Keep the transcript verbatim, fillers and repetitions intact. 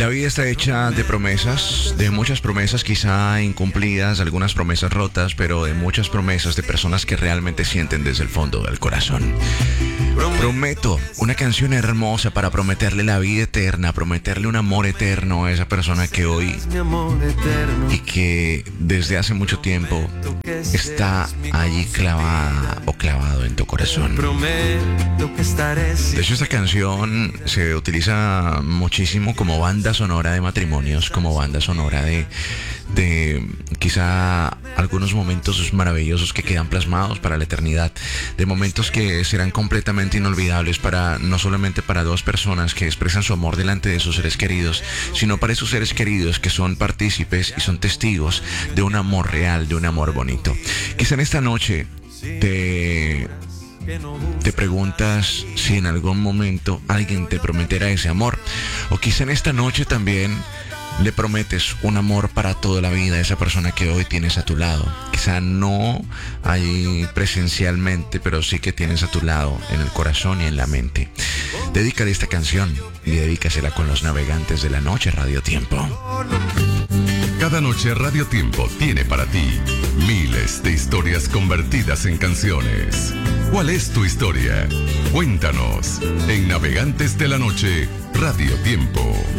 La vida está hecha de promesas, de muchas promesas quizá incumplidas, algunas promesas rotas, pero de muchas promesas de personas que realmente sienten desde el fondo del corazón. Prometo una canción hermosa para prometerle la vida eterna, prometerle un amor eterno a esa persona que hoy y que desde hace mucho tiempo está allí clavada o clavado en tu corazón. De hecho, esta canción se utiliza muchísimo como banda sonora de matrimonios, como banda sonora de, de quizá algunos momentos maravillosos que quedan plasmados para la eternidad, de momentos que serán completamente inolvidables para no solamente para dos personas que expresan su amor delante de sus seres queridos, sino para esos seres queridos que son partícipes y son testigos de un amor real, de un amor bonito. Quizá en esta noche te... Te preguntas si en algún momento alguien te prometerá ese amor. O quizá en esta noche también le prometes un amor para toda la vida a esa persona que hoy tienes a tu lado. Quizá no ahí presencialmente, pero sí que tienes a tu lado en el corazón y en la mente. Dedícale esta canción y dedícasela con los navegantes de la noche, Radio Tiempo. Cada noche Radio Tiempo tiene para ti miles de historias convertidas en canciones. ¿Cuál es tu historia? Cuéntanos en Navegantes de la Noche, Radio Tiempo.